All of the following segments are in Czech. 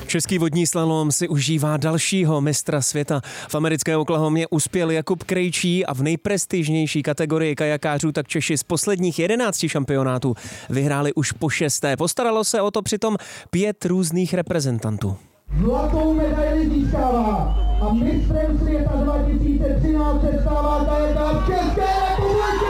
Český vodní slalom si užívá dalšího mistra světa. V americké Oklahomě uspěl Jakub Krejčí a v nejprestižnější kategorii kajakářů tak Češi z posledních 11 šampionátů vyhráli už po 6. Postaralo se o to přitom 5 různých reprezentantů. Zlatou medaili získává a mistrem světa 2013 se stává kajakář České republiky!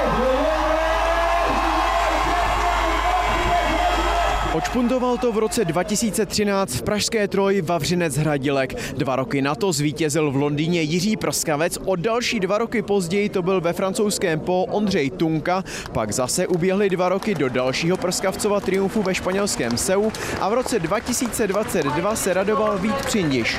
Odšpuntoval to v roce 2013 v pražské Troji Vavřinec Hradilek. 2 roky na to zvítězil v Londýně Jiří Prskavec, o další 2 roky později to byl ve francouzském Po Ondřej Tunka, pak zase uběhly 2 roky do dalšího Prskavcova triumfu ve španělském Seu a v roce 2022 se radoval Vít Přindiš.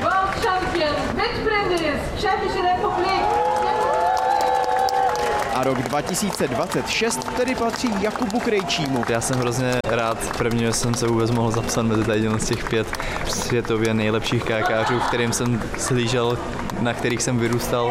A rok 2026 tedy patří Jakubu Krejčímu. Já jsem hrozně rád, prvně jsem se vůbec mohl zapsat mezi z těch 5 světově nejlepších kajakářů, kterým jsem slížel, na kterých jsem vyrůstal,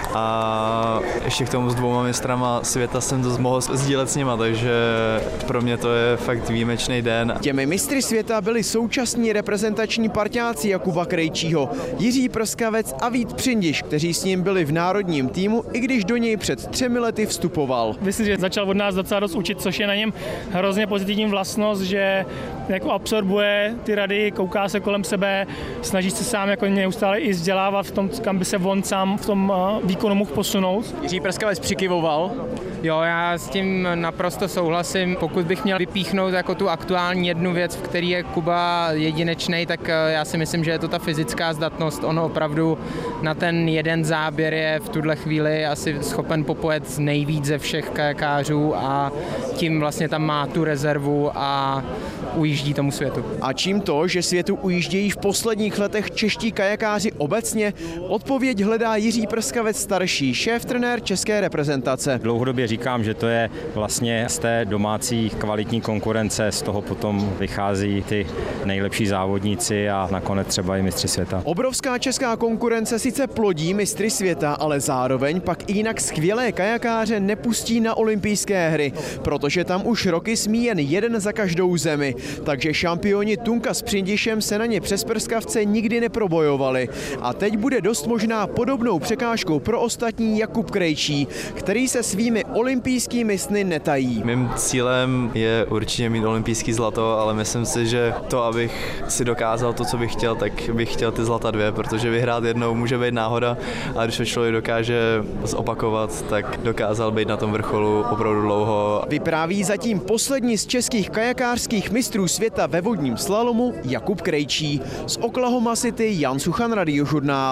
a ještě k tomu s 2 mistrama světa jsem to mohl sdílet s nima, takže pro mě to je fakt výjimečný den. Těmi mistry světa byli současní reprezentační parťáci Jakuba Krejčího, Jiří Prskavec a Vít Přindiš, kteří s ním byli v národním týmu, i když do něj před 3 lety vstupoval. Myslím, že začal od nás docela dost učit, což je na něm hrozně pozitivní vlastnost, že jako absorbuje ty rady, kouká se kolem sebe, snaží se sám jako neustále i vzdělávat v tom, kam by se on sám v tom výkonu mohl posunout. Jiří Prskavec přikyvoval. Jo, já s tím naprosto souhlasím. Pokud bych měl vypíchnout jako tu aktuální jednu věc, v který je Kuba jedinečný, tak já si myslím, že je to ta fyzická zdatnost. On opravdu na ten jeden záběr je v tuhle chvíli asi schopen popojet nejvíc ze všech kajakářů a tím vlastně tam má tu rezervu a ujíždí tomu světu. A čím to, že světu ujíždějí v posledních letech čeští kajakáři obecně? Odpověď hledá Jiří Prskavec starší, šéf-trenér české reprezentace. Dlouhodobě říkám, že to je vlastně z té domácí kvalitní konkurence, z toho potom vychází ty nejlepší závodníci a nakonec třeba i mistři světa. Obrovská česká konkurence sice plodí mistry světa, ale zároveň pak i jinak skvělé kajakáře nepustí na olympijské hry, protože tam už roky smí jen jeden za každou zemi. Takže šampioni Tunka s Přindišem se na ně přes Prskavce nikdy neprobojovali. A teď bude dost možná podobnou překážkou pro ostatní Jakub Krejčí, který se svými olympijskými sny netají. Mým cílem je určitě mít olympijský zlato, ale myslím si, že to, abych si dokázal to, co bych chtěl, tak bych chtěl ty zlata 2, protože vyhrát jednou může být náhoda, a když to člověk dokáže zopakovat, tak dokázal být na tom vrcholu opravdu dlouho. Vypráví zatím poslední z českých kajakářských mistrů světa ve vodním slalomu Jakub Krejčí. Z Oklahoma City Jan Suchan, Radiožurnál.